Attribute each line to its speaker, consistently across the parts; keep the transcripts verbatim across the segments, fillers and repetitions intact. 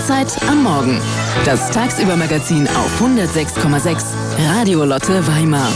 Speaker 1: Stadtzeit am Morgen. Das Tagsüber-Magazin auf hundertsechs Komma sechs Radio Lotte Weimar.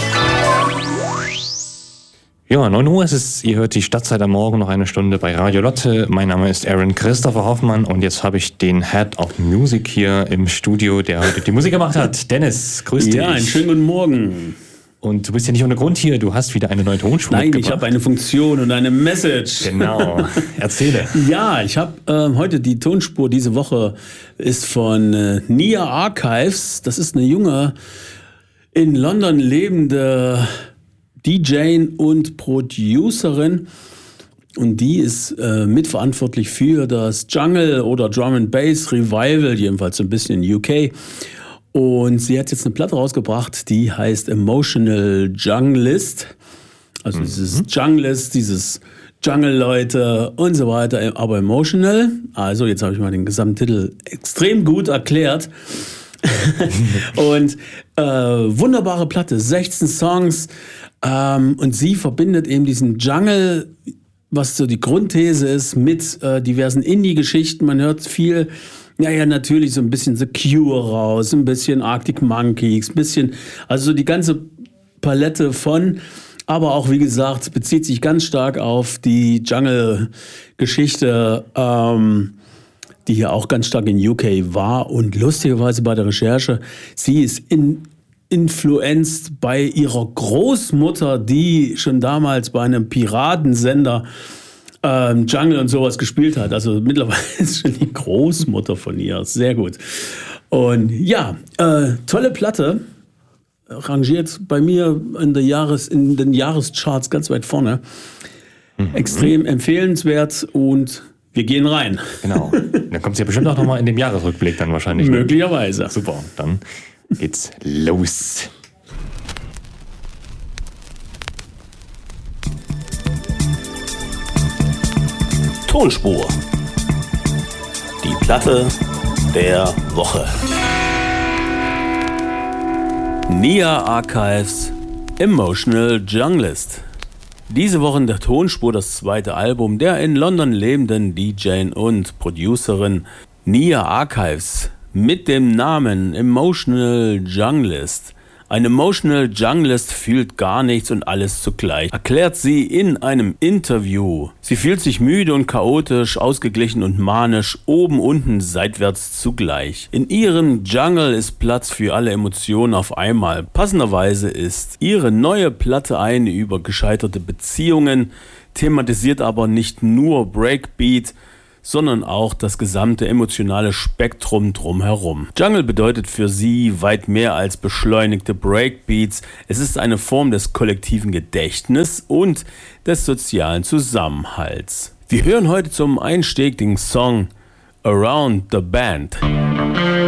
Speaker 2: Ja, neun Uhr ist es. Ihr hört die Stadtzeit am Morgen, noch eine Stunde bei Radio Lotte. Mein Name ist Aaron Christopher Hoffmann und jetzt habe ich den Head of Music hier im Studio, der heute die Musik gemacht hat. Dennis, grüß dich.
Speaker 3: Ja, einen schönen guten Morgen.
Speaker 2: Und du bist ja nicht ohne Grund hier, du hast wieder eine neue Tonspur
Speaker 3: Nein,
Speaker 2: mitgebracht.
Speaker 3: ich habe eine Funktion und eine Message.
Speaker 2: Genau, erzähle.
Speaker 3: Ja, ich habe äh, heute die Tonspur diese Woche ist von äh, Nia Archives. Das ist eine junge, in London lebende D J und Producerin. Und die ist äh, mitverantwortlich für das Jungle oder Drum and Bass Revival, jedenfalls so ein bisschen in U K. Und sie hat jetzt eine Platte rausgebracht, die heißt Emotional Junglist. Also mhm. dieses Junglist, dieses Jungle-Leute und so weiter, aber emotional. Also jetzt habe ich mal den Gesamttitel extrem gut erklärt. Und äh, wunderbare Platte, sechzehn Songs. Ähm, und sie verbindet eben diesen Jungle, was so die Grundthese ist, mit äh, diversen Indie-Geschichten. Man hört viel... Naja, natürlich so ein bisschen The Cure raus, ein bisschen Arctic Monkeys, ein bisschen, also so die ganze Palette von, aber auch, wie gesagt, bezieht sich ganz stark auf die Jungle-Geschichte, ähm, die hier auch ganz stark in U K war. Und lustigerweise bei der Recherche, sie ist in, influenced bei ihrer Großmutter, die schon damals bei einem Piratensender Ähm, Jungle und sowas gespielt hat. Also mittlerweile ist schon die Großmutter von ihr. Sehr gut. Und ja, äh, tolle Platte. Rangiert bei mir in, der Jahres-, in den Jahrescharts ganz weit vorne. Mhm. Extrem empfehlenswert und wir gehen rein.
Speaker 2: Genau. Dann kommt es ja bestimmt auch nochmal in dem Jahresrückblick dann wahrscheinlich.
Speaker 3: Möglicherweise.
Speaker 2: Super, dann geht's los.
Speaker 3: Tonspur. Die Platte der Woche. Nia Archives Emotional Junglist. Diese Woche in der Tonspur das zweite Album der in London lebenden D J und Producerin Nia Archives mit dem Namen Emotional Junglist. Ein Emotional Junglist fühlt gar nichts und alles zugleich, erklärt sie in einem Interview. Sie fühlt sich müde und chaotisch, ausgeglichen und manisch, oben, unten, seitwärts zugleich. In ihrem Jungle ist Platz für alle Emotionen auf einmal. Passenderweise ist ihre neue Platte eine über gescheiterte Beziehungen, thematisiert aber nicht nur Breakbeat, sondern auch das gesamte emotionale Spektrum drumherum. Jungle bedeutet für sie weit mehr als beschleunigte Breakbeats. Es ist eine Form des kollektiven Gedächtnisses und des sozialen Zusammenhalts. Wir hören heute zum Einstieg den Song Around the Bend.